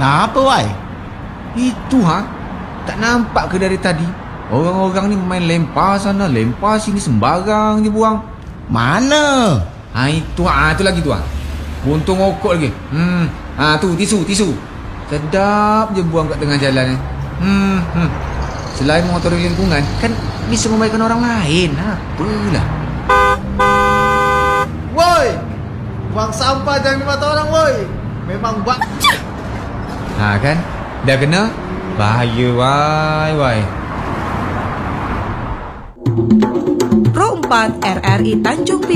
Kenapa, Wai? Itu tak nampak ke dari tadi? Orang-orang ni main lempar sana, lempar sini, sembarang je buang. Mana? Itu lagi tu Buntung rokok lagi. Tu tisu. Sedap je buang kat tengah jalan ni. Selain mengotori lingkungan, kan bisa membaikkan orang lain. Apalah. Woi, buang sampah jangan di mata orang, woi. Memang Kan? Dah kena? Bahaya, wai. Pro 4 RRI Tanjung Pinang.